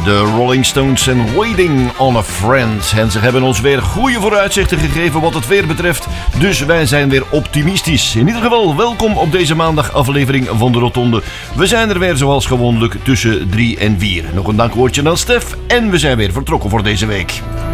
De Rolling Stones en Waiting on a Friend. En ze hebben ons weer goede vooruitzichten gegeven wat het weer betreft. Dus wij zijn weer optimistisch. In ieder geval, welkom op deze maandag aflevering van de Rotonde. We zijn er weer zoals gewoonlijk tussen 3 en 4. Nog een dankwoordje aan Stef. En we zijn weer vertrokken voor deze week.